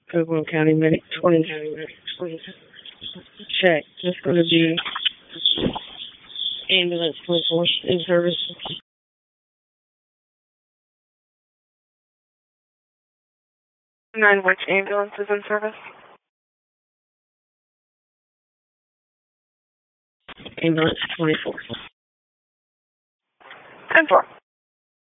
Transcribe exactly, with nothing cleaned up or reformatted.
Oakland County Medic twenty. Check. It's going to be ambulance twenty-four in service. Nine, which ambulance is in service? Ambulance twenty-four. ten four.